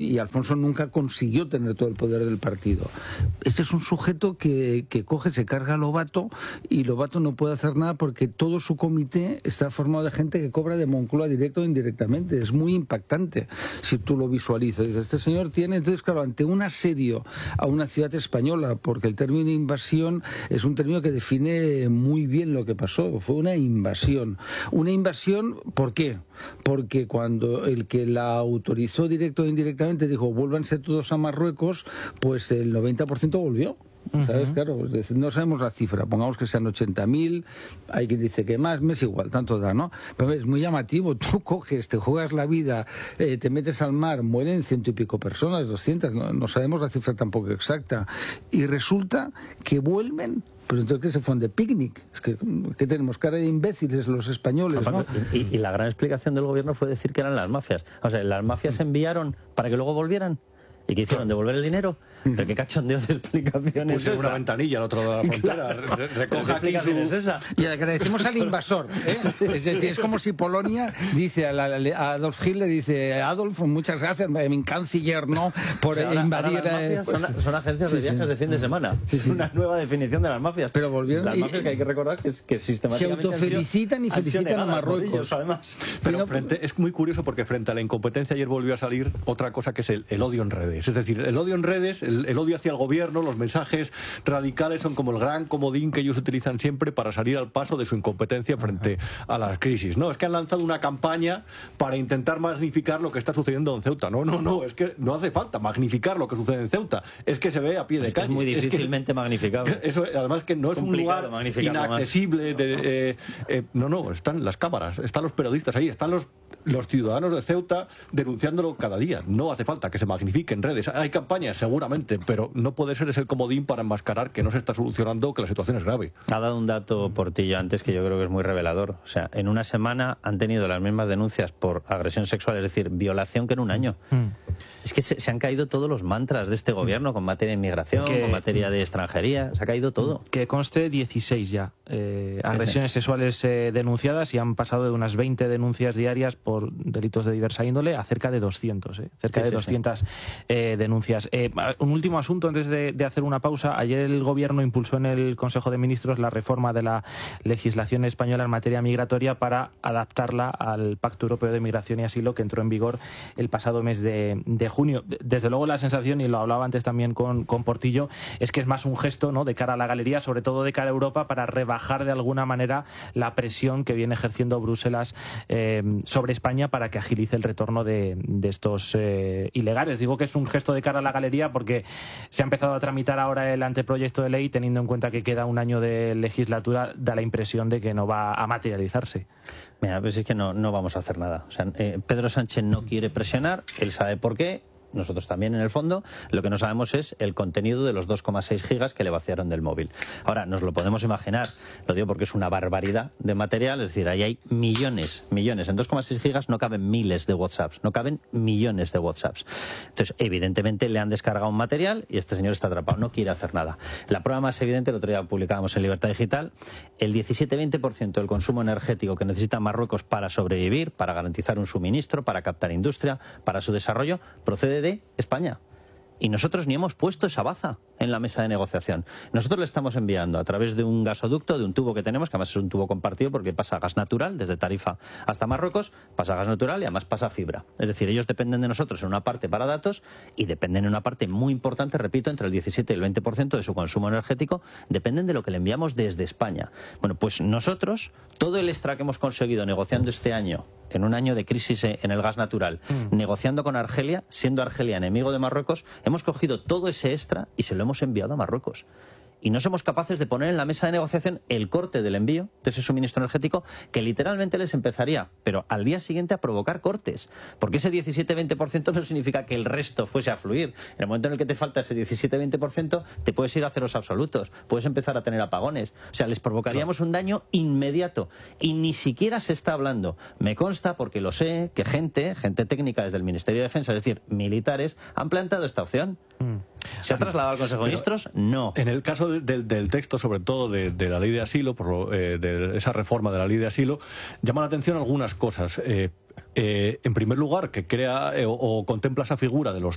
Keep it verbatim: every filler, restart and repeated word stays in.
y Alfonso nunca consiguió tener todo el poder del partido. Este es un sujeto que, que coge, se carga a Lobato, y Lobato no puede hacer nada porque todo su comité está formado de gente que cobra de Moncloa directo o indirectamente. Es muy impactante si tú lo visualizas. Este señor tiene, entonces, claro, ante un asedio a una ciudad española, porque el término invasión es un término que define muy bien lo que pasó. Fue una invasión. Una invasión, ¿por qué? Porque cuando el que la autorizó directo o indirectamente dijo vuélvanse todos a Marruecos, pues el noventa por ciento volvió. ¿Sabes? Uh-huh. Claro, es decir, no sabemos la cifra, pongamos que sean ochenta mil, hay quien dice que más, me es igual, tanto da, ¿no? Pero es muy llamativo, tú coges, te juegas la vida, eh, te metes al mar, mueren ciento y pico personas, doscientas, no, no sabemos la cifra tampoco exacta, y resulta que vuelven. Pero entonces, ¿qué se fueron de picnic? Es que, que tenemos cara de imbéciles los españoles, ¿no? Y, y la gran explicación del gobierno fue decir que eran las mafias. O sea, las mafias se enviaron para que luego volvieran. ¿Y qué hicieron? ¿Devolver el dinero? ¿Pero qué cachondeo de explicación es esa? una ventanilla al otro lado de la frontera. Claro. Recoja aquí su... es esa. Y agradecemos al invasor, ¿eh? Es decir, es como si Polonia dice a, la, a Adolf Hitler, dice Adolf, muchas gracias, mi canciller, ¿no? Por o sea, ahora, invadir... Ahora las mafias son, son agencias de viajes sí, sí. de fin de semana. Sí, sí. Es una nueva definición de las mafias. Pero volvieron... Las mafias que hay que recordar que, que sistemáticamente se autofelicitan y felicitan a Marruecos. Ellos, además. Pero frente, es muy curioso porque frente a la incompetencia ayer volvió a salir otra cosa que es el, el odio en redes. Es decir, el odio en redes, el, el odio hacia el gobierno, los mensajes radicales son como el gran comodín que ellos utilizan siempre para salir al paso de su incompetencia frente a las crisis. No, es que han lanzado una campaña para intentar magnificar lo que está sucediendo en Ceuta. No, no, no, es que no hace falta magnificar lo que sucede en Ceuta. Es que se ve a pie de es calle. Es muy difícilmente es que, magnificable. Eso, además que no es un lugar inaccesible. De, eh, eh, no, no, están las cámaras, están los periodistas ahí, están los, los ciudadanos de Ceuta denunciándolo cada día. No hace falta que se magnifique en redes. Hay campañas, seguramente, pero no puede ser ese el comodín para enmascarar que no se está solucionando, que la situación es grave. Ha dado un dato Portillo antes que yo creo que es muy revelador. O sea, en una semana han tenido las mismas denuncias por agresión sexual, es decir, violación, que en un año. Mm. Es que se, se han caído todos los mantras de este gobierno con materia de inmigración, que, con materia de extranjería, se ha caído todo. Que conste dieciséis ya eh, agresiones sexuales eh, denunciadas, y han pasado de unas veinte denuncias diarias por delitos de diversa índole a cerca de doscientos, eh, cerca sí, de sí, doscientas sí. Eh, denuncias. Eh, un último asunto antes de, de hacer una pausa. Ayer el gobierno impulsó en el Consejo de Ministros la reforma de la legislación española en materia migratoria para adaptarla al Pacto Europeo de Migración y Asilo, que entró en vigor el pasado mes de, de junio. Desde luego la sensación, y lo hablaba antes también con, con Portillo, es que es más un gesto, ¿no?, de cara a la galería, sobre todo de cara a Europa, para rebajar de alguna manera la presión que viene ejerciendo Bruselas eh, sobre España para que agilice el retorno de, de estos eh, ilegales. Digo que es un gesto de cara a la galería porque se ha empezado a tramitar ahora el anteproyecto de ley, teniendo en cuenta que queda un año de legislatura, da la impresión de que no va a materializarse. Mira, pues es que no, no vamos a hacer nada. O sea, eh, Pedro Sánchez no quiere presionar, él sabe por qué. Nosotros también, en el fondo. Lo que no sabemos es el contenido de los dos coma seis gigas que le vaciaron del móvil. Ahora, nos lo podemos imaginar, lo digo porque es una barbaridad de material, es decir, ahí hay millones, millones. En dos coma seis gigas no caben miles de WhatsApps, no caben millones de WhatsApps. Entonces, evidentemente, le han descargado un material y este señor está atrapado, no quiere hacer nada. La prueba más evidente, el otro día publicábamos en Libertad Digital, el diecisiete a veinte por ciento del consumo energético que necesita Marruecos para sobrevivir, para garantizar un suministro, para captar industria, para su desarrollo, procede de España. Y nosotros ni hemos puesto esa baza en la mesa de negociación. Nosotros le estamos enviando a través de un gasoducto, de un tubo que tenemos, que además es un tubo compartido porque pasa gas natural desde Tarifa hasta Marruecos, pasa gas natural y además pasa fibra. Es decir, ellos dependen de nosotros en una parte para datos y dependen en una parte muy importante, repito, entre el diecisiete y el veinte por ciento de su consumo energético, dependen de lo que le enviamos desde España. Bueno, pues nosotros, todo el extra que hemos conseguido negociando este año, en un año de crisis en el gas natural, mm. negociando con Argelia, siendo Argelia enemigo de Marruecos, hemos cogido todo ese extra y se lo hemos enviado a Marruecos. Y no somos capaces de poner en la mesa de negociación el corte del envío de ese suministro energético, que literalmente les empezaría, pero al día siguiente, a provocar cortes. Porque ese diecisiete a veinte por ciento no significa que el resto fuese a fluir. En el momento en el que te falta ese diecisiete a veinte por ciento, te puedes ir a ceros absolutos, puedes empezar a tener apagones. O sea, les provocaríamos claro. un daño inmediato. Y ni siquiera se está hablando. Me consta, porque lo sé, que gente, gente técnica desde el Ministerio de Defensa, es decir, militares, han planteado esta opción. Mm. ¿Se ha trasladado al Consejo de Ministros? No. En el caso de, de, del texto, sobre todo de, de la ley de asilo, por lo, eh, de esa reforma de la ley de asilo, llama la atención algunas cosas. Eh, Eh, en primer lugar, que crea eh, o, o contempla esa figura de los